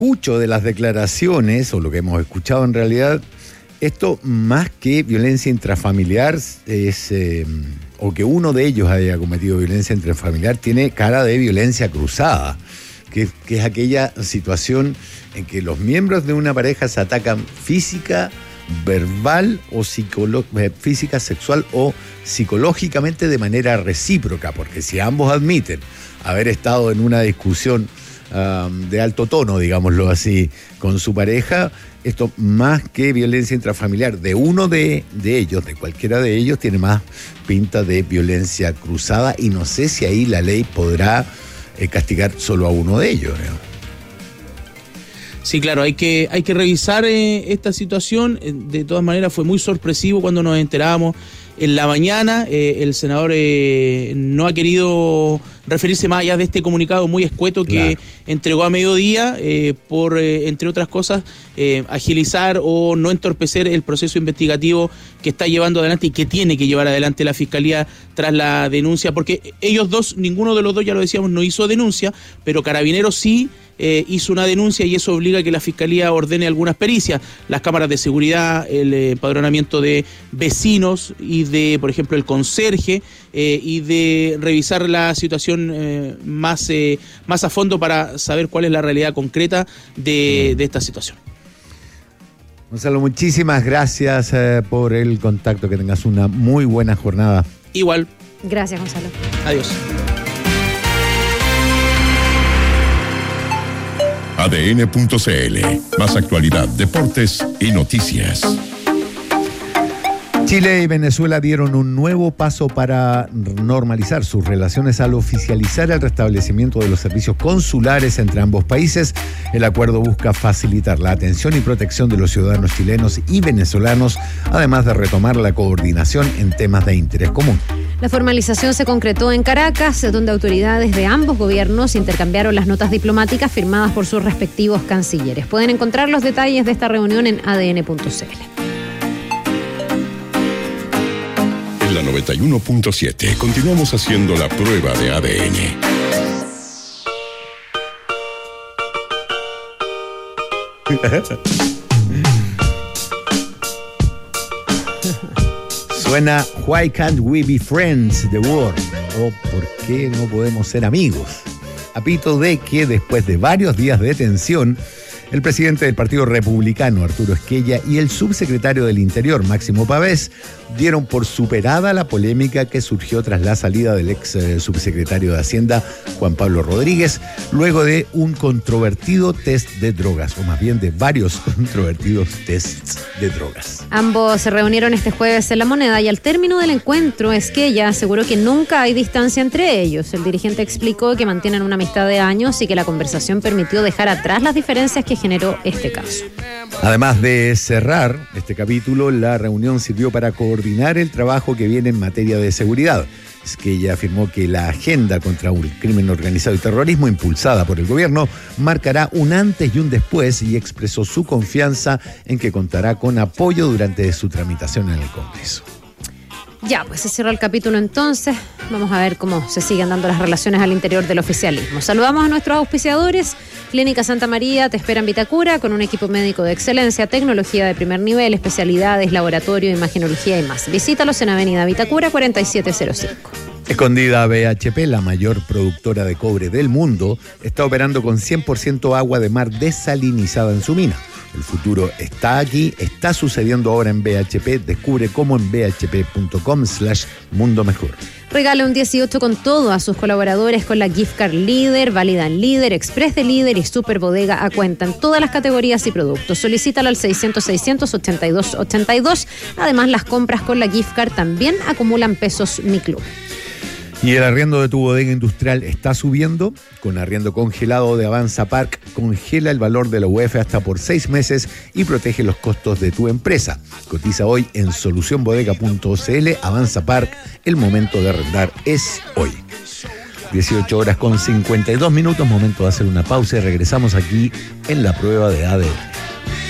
escucho de las declaraciones, o lo que hemos escuchado en realidad, esto más que violencia intrafamiliar es, o que uno de ellos haya cometido violencia intrafamiliar, tiene cara de violencia cruzada, que es aquella situación en que los miembros de una pareja se atacan física, verbal o física, sexual o psicológicamente de manera recíproca, porque si ambos admiten haber estado en una discusión de alto tono, digámoslo así, con su pareja, esto más que violencia intrafamiliar de uno de ellos, de cualquiera de ellos, tiene más pinta de violencia cruzada, y no sé si ahí la ley podrá castigar solo a uno de ellos, ¿no? Sí, claro, hay que revisar esta situación. De todas maneras, fue muy sorpresivo cuando nos enterábamos en la mañana. El senador no ha querido referirse más allá de este comunicado muy escueto que entregó a mediodía por, entre otras cosas, agilizar o no entorpecer el proceso investigativo que está llevando adelante y que tiene que llevar adelante la Fiscalía tras la denuncia, porque ellos dos, ninguno de los dos, ya lo decíamos, no hizo denuncia, pero Carabineros sí hizo una denuncia, y eso obliga a que la Fiscalía ordene algunas pericias, las cámaras de seguridad, el empadronamiento de vecinos y de, por ejemplo, el conserje, y de revisar la situación más a fondo para saber cuál es la realidad concreta de esta situación. Gonzalo, muchísimas gracias por el contacto, que tengas una muy buena jornada. Igual. Gracias, Gonzalo. Adiós. ADN.cl, más actualidad, deportes y noticias. Chile y Venezuela dieron un nuevo paso para normalizar sus relaciones al oficializar el restablecimiento de los servicios consulares entre ambos países. El acuerdo busca facilitar la atención y protección de los ciudadanos chilenos y venezolanos, además de retomar la coordinación en temas de interés común. La formalización se concretó en Caracas, donde autoridades de ambos gobiernos intercambiaron las notas diplomáticas firmadas por sus respectivos cancilleres. Pueden encontrar los detalles de esta reunión en adn.cl. En la 91.7 continuamos haciendo la prueba de ADN. Suena Why Can't We Be Friends, The War, o ¿por qué no podemos ser amigos? A pito de que después de varios días de tensión, el presidente del Partido Republicano, Arturo Esquella, y el subsecretario del Interior, Máximo Pavés, dieron por superada la polémica que surgió tras la salida del ex subsecretario de Hacienda, Juan Pablo Rodríguez, luego de un controvertido test de drogas, o más bien de varios controvertidos tests de drogas. Ambos se reunieron este jueves en La Moneda, y al término del encuentro, Esquella aseguró que nunca hay distancia entre ellos. El dirigente explicó que mantienen una amistad de años y que la conversación permitió dejar atrás las diferencias que generó este caso. Además de cerrar este capítulo, la reunión sirvió para coordinar el trabajo que viene en materia de seguridad. Esquella afirmó que la agenda contra el crimen organizado y terrorismo impulsada por el gobierno marcará un antes y un después, y expresó su confianza en que contará con apoyo durante su tramitación en el Congreso. Ya, pues se cerró el capítulo entonces. Vamos a ver cómo se siguen dando las relaciones al interior del oficialismo. Saludamos a nuestros auspiciadores. Clínica Santa María te espera en Vitacura con un equipo médico de excelencia, tecnología de primer nivel, especialidades, laboratorio, imagenología y más. Visítalos en Avenida Vitacura 4705. Escondida BHP, la mayor productora de cobre del mundo, está operando con 100% agua de mar desalinizada en su mina. El futuro está aquí, está sucediendo ahora en BHP. Descubre cómo en bhp.com/mundo mejor. Regale un 18 con todo a sus colaboradores con la Gift Card Líder, válida en Líder, Express de Líder y Super Bodega a cuenta en todas las categorías y productos. Solicítalo al 600-682-82. Además, las compras con la Gift Card también acumulan pesos Mi Club. Y el arriendo de tu bodega industrial está subiendo. Con arriendo congelado de Avanza Park, congela el valor de la UF hasta por 6 meses y protege los costos de tu empresa. Cotiza hoy en solucionbodega.cl. Avanza Park, el momento de arrendar es hoy. 18 horas con 52 minutos, momento de hacer una pausa, y regresamos aquí en la prueba de ADN.